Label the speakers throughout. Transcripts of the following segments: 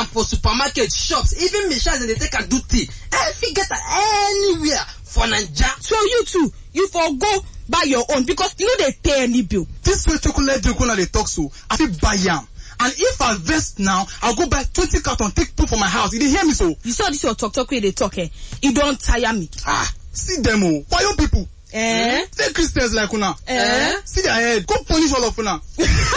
Speaker 1: for supermarket, shops, even machines and they take and do tea. If you get anywhere for Naija.
Speaker 2: So you too, you for go buy your own because you know they pay any bill.
Speaker 3: This way chocolate drink when they talk so, I feel buy yam. And if I vest now, I'll go buy 20 carton, take two for my house. You didn't hear me so?
Speaker 2: You saw this your talk where they talk, eh? You don't tire me.
Speaker 3: See them all. Why young people? Say Christians like una. See their head. Go punish all of una.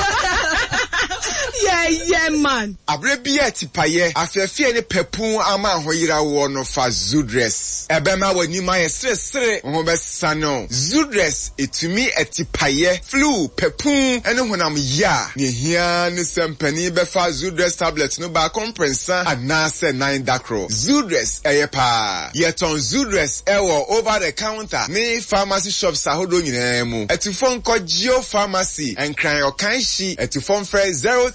Speaker 2: Yeah, man.
Speaker 4: Abrebia tipaye, afefi ene pepun ama hoyira wo no fa Zudress. Ebema wani ma yesre ho besano. Zudress etumi etipaye, flu, pepun, ene honam ya. Ne hia ne sempani befa Zudress tablet no ba komprensa anase 9 dakro. Zudress eyepa. Yeton Zudress ewo over the counter. Ne pharmacy shops ahodo nyina mu. Etufon ko Geo Pharmacy enkran yo kanshi etufon frɛ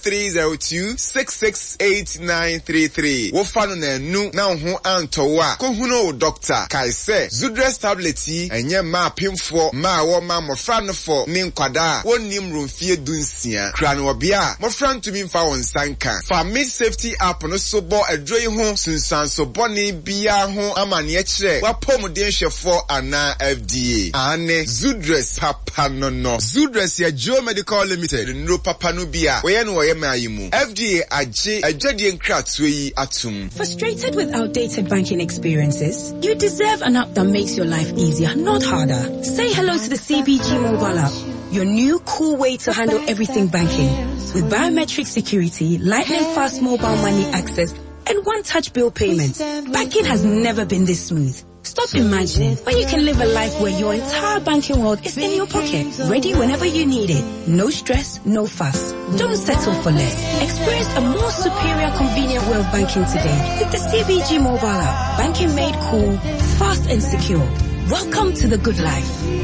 Speaker 4: 0302668933. Wo fa no na nu na ho antowa. Ko huno doctor kai se Zudress tablet yi enye ma pemfo ma wo ma mofra no fo ne nkwada wonim romfie dunsia. Kra no obia mofra ntumi mfa won sanka. Fa mid safety app no so bo adroyi ho sunsan so boni bia ho amane kire wa pomden hwefo ana FDA. Ane Zudress papa no. Zudress ya Joe Medical Limited no papa no bia. FDA atum.
Speaker 5: Frustrated with outdated banking experiences? You deserve an app that makes your life easier, not harder. Say hello to the CBG mobile app, your new cool way to handle everything banking. With biometric security, lightning fast mobile money access, and one-touch bill payments, banking has never been this smooth. Stop imagining when you can live a life where your entire banking world is in your pocket, ready whenever you need it. No stress, no fuss. Don't settle for less. Experience a more superior, convenient way of banking today with the CBG mobile app. Banking made cool, fast and secure. Welcome to the good life.